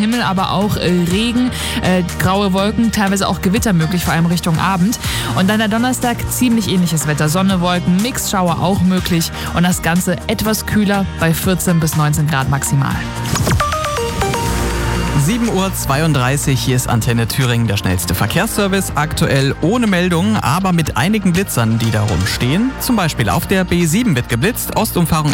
Himmel, aber auch Regen, graue Wolken, teilweise auch Gewitter möglich, vor allem Richtung Abend. Und dann der Donnerstag ziemlich ähnliches Wetter. Sonne, Wolken, Mixschauer auch möglich und das Ganze etwas kühler bei 14 bis 19 Grad maximal. 7:32 Uhr, hier ist Antenne Thüringen, der schnellste Verkehrsservice. Aktuell ohne Meldungen, aber mit einigen Blitzern, die da rumstehen. Zum Beispiel auf der B7 wird geblitzt, Ostumfahrung